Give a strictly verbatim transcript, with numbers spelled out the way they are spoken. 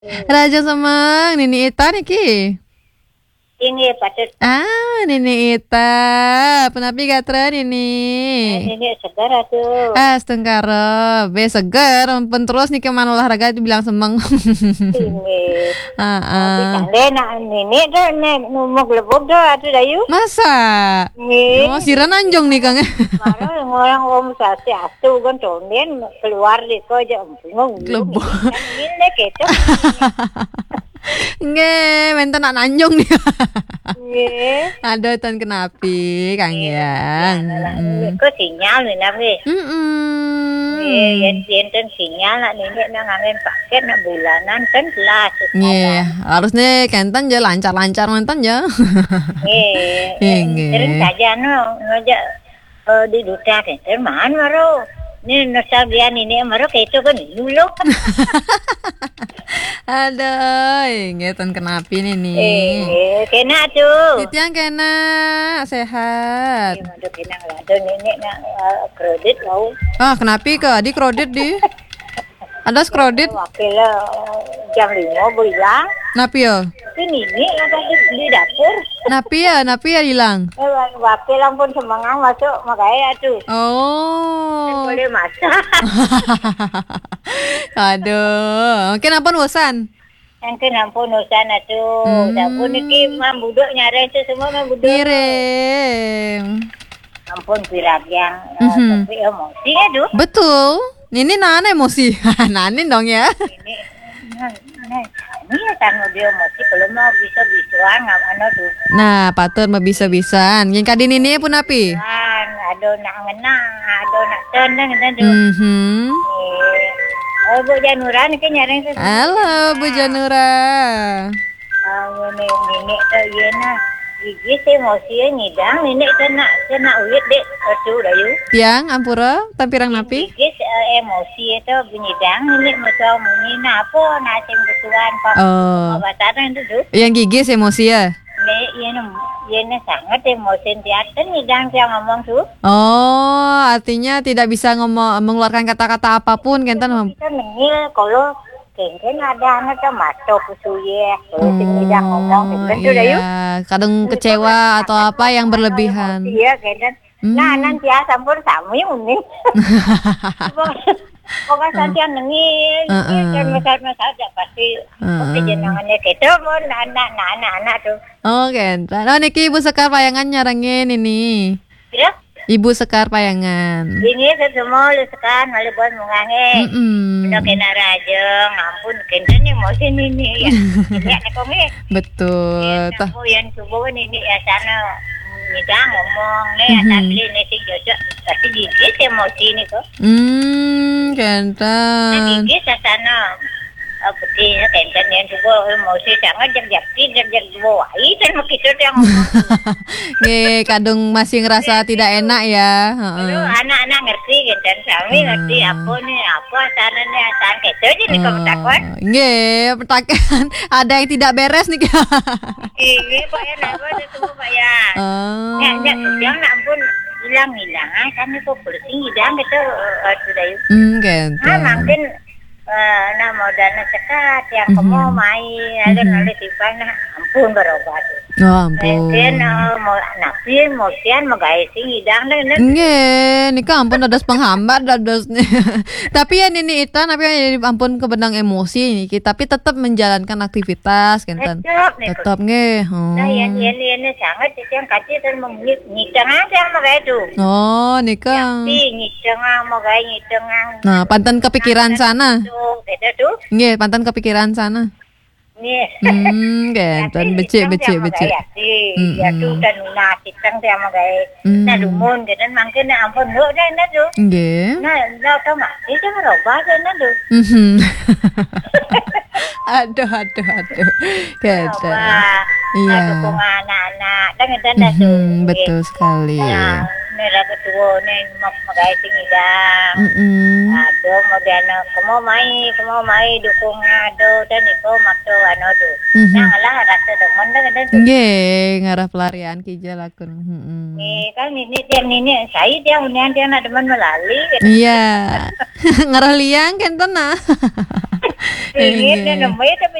Raja Semang, Nini Ita niki. Ini patut. Ah, Nini Ita. Penapi gatra Nini. Ini segar atuh. Ah, setengkara. Be segar, pun terus nih kemana olahraga itu bilang Semang. Ini. Ah, ah. Tanda nak nenek dah nek numuk lebok dah atuh dayu. Masa? Nih. Oh, siran anjong nih Kang. Marah orang om sasi atuh kan tonden keluar di ko aja bingung. Lebok. Ini keto. Nggih, menten nak nanjong nih. Nggih. Ada tan kenapi, Kang Yang. Có sinyal ni nabi. Mm-mm. Nggih, yen yen sinyal nak nenek nak ngangen paket nak bulanan kan jelas. Nggih, harus nih kenten ya lancar-lancar menten ya. Nggih. Nggih. Sering saja no ngajak eh, di duta kenten man maro. Ni nostalgia nenek maro keto kan dulu. Aduh, ngeten kenapi nih nih. Eh, kena tuh. Itu yang kena sehat. Ini madu kena ada nenek nak eh, kredit lau. Ah, kenapi ke? Adik kredit di? Ada kredit? Wakil eh, jam lima bilang. Napi ya? Ini ni ada di, di dapur. Napi ya? Napi ya hilang? Eh, wakil ampun semangat masuk makanya tuh. Oh. Boleh masak. Aduh, kenapa bosan? Yang kena ampun urusan itu. Hmm. Dapur ni ki mambuduk nyari itu semua mambuduk. Kirim. Ampun pirak yang Mhm. tapi emosi ya tuh. Betul. Ini nana emosi. Nanin dong ya. Ini nah, nah, ini kan dia emosi kalau mau bisa bisuan nggak mana tuh. Nah, patut bisa-bisan. Yang kadin ini pun api. Kan ada nak ngenang, ada nak tenang dan tuh. Mhm. Oh, Bu Janura ni kan nyari itu. Halo, Bu Janura. Ah, ini nenek tu ye na. Gigi saya emosi ya nyidang nenek tu nak tu nak uit dek tu dayu. Tiang, ampura, tampirang napi. Gigi uh, emosi itu menyidang nenek macam muni na apa nak sing betuan pak. Oh. Bataran tu tu. Yang gigis emosi ya? Ne ye na ye na sangat emosi dia tu nyidang dia ngomong tu. Oh, artinya tidak bisa ngomong mengeluarkan kata-kata apapun kan tan. Kita nengil kalau kengken ada anak tu mato kusuye. Kalau sing nyidang ngomong kan tu dayu. Iya, kadang kecewa atau apa yang berlebihan. Iya, kayaknya. Nah, nanti ya sampun sami uni. Pokoknya saja nengil, dan mesal-mesal pasti pasti jenangannya gitu, mon anak anak anak tuh. Oh, kan. Oh, niki Ibu Sekar Payangan nyarengin ini. Ya, Ibu Sekar Payangan. ini semua lu sekarang malu buat mengange. Mm-mm. Udah kena raja, ngampun, kena nih mau sini nih ya. Ya, nekongnya. Betul. Tah. Aku yang subuh ini ya sana. Kita ngomong nih, Mhm. tapi ini sih jojok, tapi gigit emosi nih kok. Hmm, Nah, kentan. gigit sa sana. Apa sih, kenten yang subuh emosi sangat jak-jaki, jak-jak buai, dan makisut yang ngomong. Nge, kadung masih ngerasa tidak enak ya. Lalu Heeh. anak-anak ngerti, kenten kami ngerti apa nih, apa sana nih, sana gitu aja nih kamu takut. Nge, pertakan ada yang tidak beres nih. Ini Pak ya, nama itu semua Pak ya. Oh. Ya, ya, yang nak pun hilang-hilang, ah, kan itu bersih hilang gitu, uh, sudah yuk. Hmm, Nah, kentan. mungkin uh, nah modalnya sekat yang Mhm. kamu main, ada Mhm. nanti tiba nah ampun berobat. Oh, Mungkin ampun. uh, mau napi, mau sian, mau gaya sih hidang dan dan. Nge, ini kan ampun dados penghambat dados. Tapi ya Nini Ita, tapi ya ampun kebenang emosi ini, tapi tetap menjalankan aktivitas kentan. Tetap nih. Tetap nge. Oh. Nah, yang yang yang sangat itu yang kacau dan mengit ngitang aja mau gaya tu. Oh, nikah. Tapi ngitang mau gaya ngitang. Nah, pantan kepikiran sana. Tuh, beda tuh. Nge, pantan kepikiran sana. Nih. Hmm, kentan becek becek becek. Mm, Ya tuh mm. dan nasi tang dia mau gaya. Mm. Nah, dumun kan mungkin ampun lo dah nah tuh. Nge. Nah, lo tau mak, itu berobat nah tuh. Mhm. Aduh, aduh, aduh. Kentan. Wah, Iya. dukung anak-anak dan dan dah tuh. Mhm, betul sekali. Nah, nera kedua nih mau magay tingidang. Mm-mm. Aduh, mau dia no, kamu mai, kamu mai dukung aduh dan iko makto ano tuh. Mhm. Nah, alah rasa demen dan dan tuh. Nge, ngarah pelarian kijal aku. Mm-mm. Nih kan ini tiang ini saya dia unian dia nak demen melalui. Iya. Ngarah liang kentan nah. Ringit na namay tapi